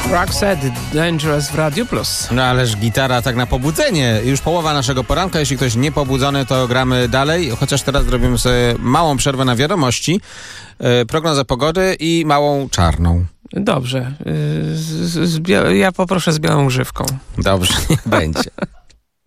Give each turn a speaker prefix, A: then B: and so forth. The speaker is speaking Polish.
A: Roxette, Dangerous w Radio Plus.
B: No ależ gitara tak na pobudzenie. Już połowa naszego poranka. Jeśli ktoś niepobudzony, to gramy dalej. Chociaż teraz zrobimy sobie małą przerwę na wiadomości, prognozę pogody i małą czarną.
A: Dobrze. Ja poproszę z białą grzywką.
B: Dobrze, niech będzie.